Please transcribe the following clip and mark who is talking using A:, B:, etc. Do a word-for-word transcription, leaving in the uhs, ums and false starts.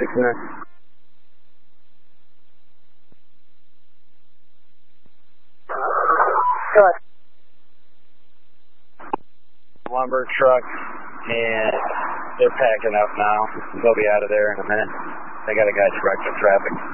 A: sixty-nine.
B: Go ahead.
A: Lumber truck, and they're packing up now. They'll be out of there in a minute. They got a guy directing traffic.